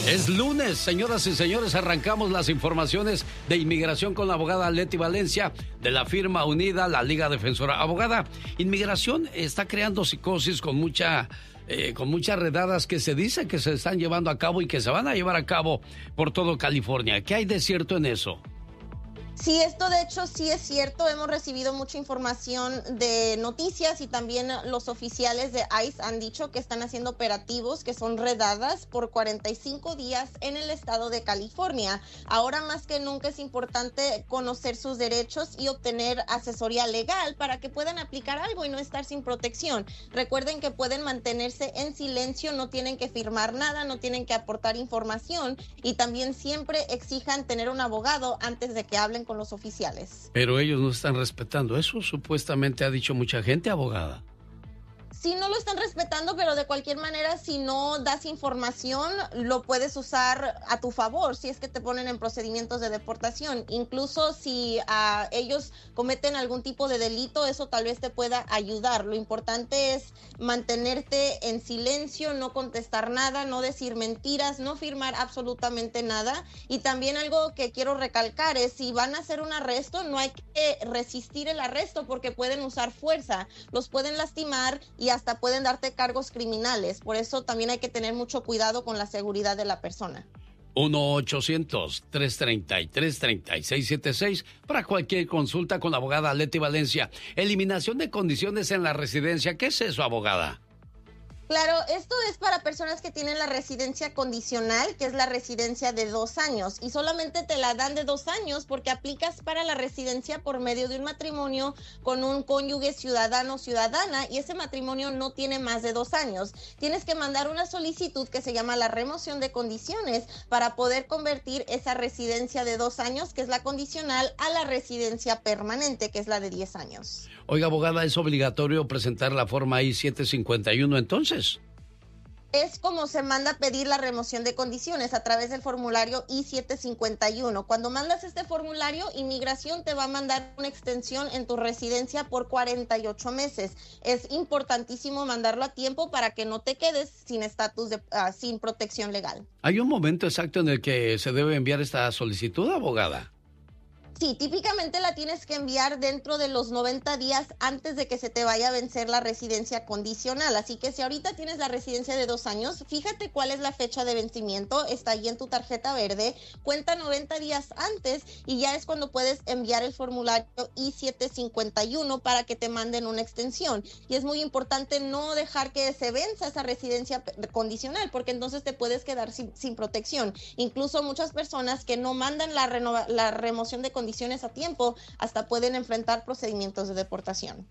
Es lunes, señoras y señores, arrancamos las informaciones de inmigración con la abogada Leti Valencia de la firma unida, la Liga Defensora. Abogada, inmigración está creando psicosis con muchas redadas que se dice que se están llevando a cabo y que se van a llevar a cabo por todo California. ¿Qué hay de cierto en eso? Sí, esto de hecho sí es cierto. Hemos recibido mucha información de noticias y también los oficiales de ICE han dicho que están haciendo operativos que son redadas por 45 días en el estado de California. Ahora más que nunca es importante conocer sus derechos y obtener asesoría legal para que puedan aplicar algo y no estar sin protección. Recuerden que pueden mantenerse en silencio, no tienen que firmar nada, no tienen que aportar información y también siempre exijan tener un abogado antes de que hablen con los oficiales. Pero ellos no están respetando eso, supuestamente ha dicho mucha gente, abogada. Sí, no lo están respetando, pero de cualquier manera, si no das información, lo puedes usar a tu favor, si es que te ponen en procedimientos de deportación. Incluso si ellos cometen algún tipo de delito, eso tal vez te pueda ayudar. Lo importante es mantenerte en silencio, no contestar nada, no decir mentiras, no firmar absolutamente nada. Y también algo que quiero recalcar es, si van a hacer un arresto, no hay que resistir el arresto porque pueden usar fuerza, los pueden lastimar y hasta pueden darte cargos criminales. Por eso también hay que tener mucho cuidado con la seguridad de la persona. 1-800-333-3676 para cualquier consulta con la abogada Leti Valencia. Eliminación de condiciones en la residencia. ¿Qué es eso, abogada? Claro, esto es para personas que tienen la residencia condicional, que es la residencia de 2 años, y solamente te la dan de 2 años porque aplicas para la residencia por medio de un matrimonio con un cónyuge ciudadano o ciudadana, y ese matrimonio no tiene más de 2 años. Tienes que mandar una solicitud que se llama la remoción de condiciones para poder convertir esa residencia de 2 años, que es la condicional, a la residencia permanente, que es la de 10 años. Oiga, abogada, ¿es obligatorio presentar la forma I-751 entonces? Es como se manda a pedir la remoción de condiciones a través del formulario I-751. Cuando mandas este formulario, Inmigración te va a mandar una extensión en tu residencia por 48 meses. Es importantísimo mandarlo a tiempo para que no te quedes sin estatus sin protección legal. ¿Hay un momento exacto en el que se debe enviar esta solicitud, abogada? Sí, típicamente la tienes que enviar dentro de los 90 días antes de que se te vaya a vencer la residencia condicional. Así que si ahorita tienes la residencia de 2 años, fíjate cuál es la fecha de vencimiento, está ahí en tu tarjeta verde, cuenta 90 días antes y ya es cuando puedes enviar el formulario I-751 para que te manden una extensión. Y es muy importante no dejar que se venza esa residencia condicional, porque entonces te puedes quedar sin protección. Incluso muchas personas que no mandan la remoción de condiciones a tiempo, hasta pueden enfrentar procedimientos de deportación.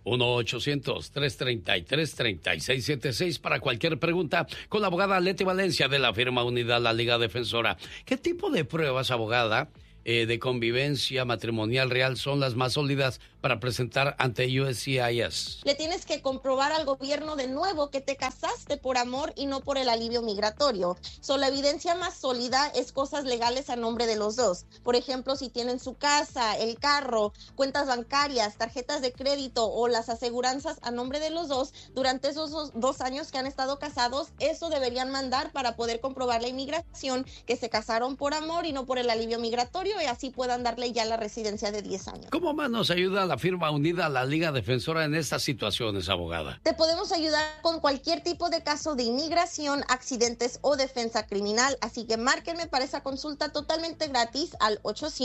1-800-333-3676 para cualquier pregunta con la abogada Leti Valencia de la firma unida, la Liga Defensora. ¿Qué tipo de pruebas, abogada, de convivencia matrimonial real son las más sólidas para presentar ante USCIS? Le tienes que comprobar al gobierno de nuevo que te casaste por amor y no por el alivio migratorio. La evidencia más sólida es cosas legales a nombre de los dos. Por ejemplo, si tienen su casa, el carro, cuentas bancarias, tarjetas de crédito o las aseguranzas a nombre de los dos durante esos 2 años que han estado casados, eso deberían mandar para poder comprobar la inmigración que se casaron por amor y no por el alivio migratorio, y así puedan darle ya la residencia de 10 años. ¿Cómo más nos ayuda la firma unida, la Liga Defensora, en estas situaciones, abogada? Te podemos ayudar con cualquier tipo de caso de inmigración, accidentes o defensa criminal, así que márquenme para esa consulta totalmente gratis al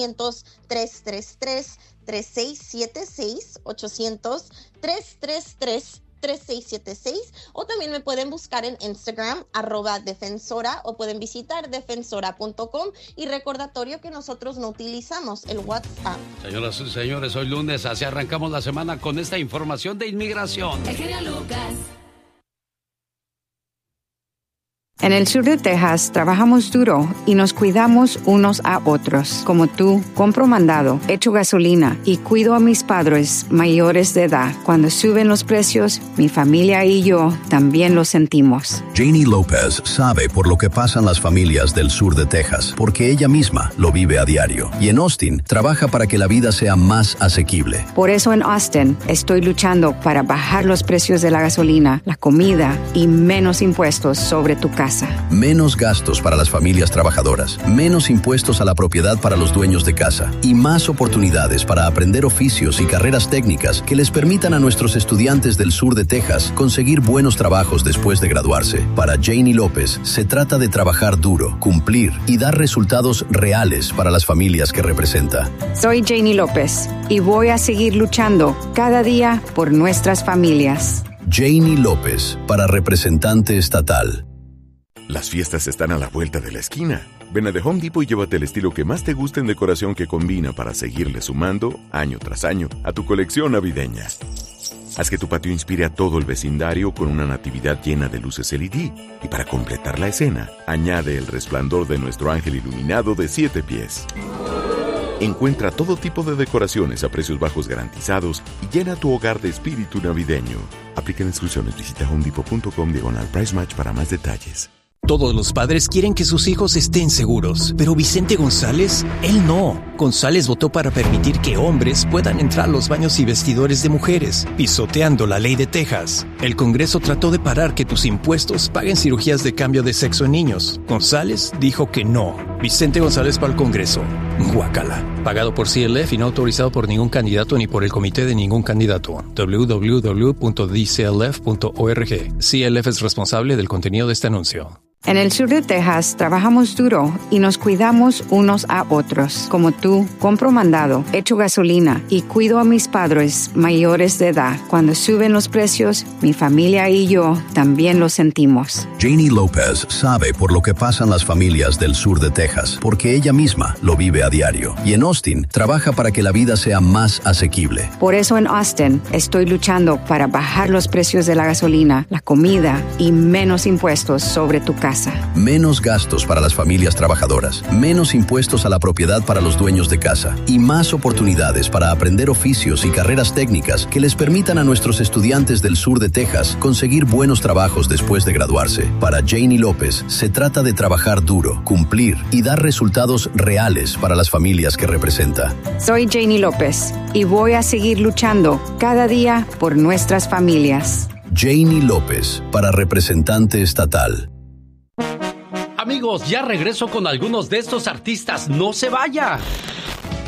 800-333-3676, 800-333-3676, o también me pueden buscar en Instagram, @defensora, o pueden visitar defensora.com. Y recordatorio que nosotros no utilizamos el WhatsApp. Señoras y señores, hoy lunes, así arrancamos la semana con esta información de inmigración. El genio Lucas. En el sur de Texas trabajamos duro y nos cuidamos unos a otros. Como tú, compro mandado, echo gasolina y cuido a mis padres mayores de edad. Cuando suben los precios, mi familia y yo también lo sentimos. Janie López sabe por lo que pasan las familias del sur de Texas, porque ella misma lo vive a diario. Y en Austin trabaja para que la vida sea más asequible. Por eso en Austin estoy luchando para bajar los precios de la gasolina, la comida y menos impuestos sobre tu casa. casa. Menos gastos para las familias trabajadoras, menos impuestos a la propiedad para los dueños de casa y más oportunidades para aprender oficios y carreras técnicas que les permitan a nuestros estudiantes del sur de Texas conseguir buenos trabajos después de graduarse. Para Janie López, se trata de trabajar duro, cumplir y dar resultados reales para las familias que representa. Soy Janie López y voy a seguir luchando cada día por nuestras familias. Janie López, para representante estatal. Las fiestas están a la vuelta de la esquina. Ven a The Home Depot y llévate el estilo que más te guste en decoración que combina para seguirle sumando, año tras año, a tu colección navideña. Haz que tu patio inspire a todo el vecindario con una natividad llena de luces LED. Y para completar la escena, añade el resplandor de nuestro ángel iluminado de 7 pies. Encuentra todo tipo de decoraciones a precios bajos garantizados y llena tu hogar de espíritu navideño. Aplican exclusiones. Visita homedepot.com/price match para más detalles. Todos los padres quieren que sus hijos estén seguros, pero Vicente González, él no. González votó para permitir que hombres puedan entrar a los baños y vestidores de mujeres, pisoteando la ley de Texas. El Congreso trató de parar que tus impuestos paguen cirugías de cambio de sexo en niños. González dijo que no. Vicente González para el Congreso. Guácala. Pagado por CLF y no autorizado por ningún candidato ni por el comité de ningún candidato. www.dclf.org. CLF es responsable del contenido de este anuncio. En el sur de Texas trabajamos duro y nos cuidamos unos a otros. Como tú, compro mandado, echo gasolina y cuido a mis padres mayores de edad. Cuando suben los precios, mi familia y yo también lo sentimos. Janie López sabe por lo que pasan las familias del sur de Texas, porque ella misma lo vive a diario. Y en Austin, trabaja para que la vida sea más asequible. Por eso en Austin estoy luchando para bajar los precios de la gasolina, la comida y menos impuestos sobre tu casa. Menos gastos para las familias trabajadoras, menos impuestos a la propiedad para los dueños de casa y más oportunidades para aprender oficios y carreras técnicas que les permitan a nuestros estudiantes del sur de Texas conseguir buenos trabajos después de graduarse. Para Janie López, se trata de trabajar duro, cumplir y dar resultados reales para las familias que representa. Soy Janie López y voy a seguir luchando cada día por nuestras familias. Janie López, para representante estatal. Amigos, ya regreso con algunos de estos artistas. ¡No se vaya!